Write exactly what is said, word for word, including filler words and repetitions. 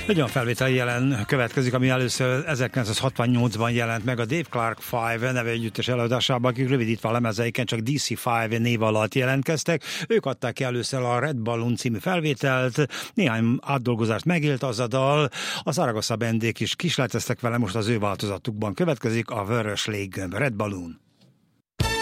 Egy olyan felvétel jelen következik, ami először ezerkilencszázhatvannyolcban jelent meg a Dave Clark Five neve együttes előadásában, akik rövidítve a lemezeiken csak dé cé öt név alatt jelentkeztek. Ők adták ki először a Red Balloon című felvételt, néhány átdolgozást megélt az a dal, a Zaragoza Bandék is kísérleteztek vele, most az ő változatukban következik a Vörös Léggömb, Red Balloon.